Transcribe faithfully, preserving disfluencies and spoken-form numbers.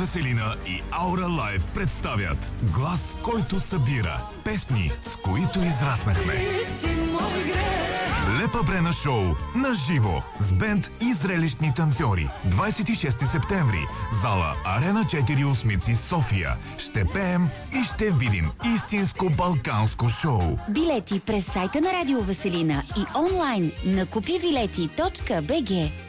Веселина и Аура Лайв представят глас, който събира, песни, с които израснахме. Лепа Брена шоу на живо с бенд и зрелищни танцори. двадесет и шести септември, зала Арена четири Осмици, София. Ще пеем и ще видим истинско балканско шоу. Билети през сайта на Радио Веселина и онлайн на купи билети точка би джи.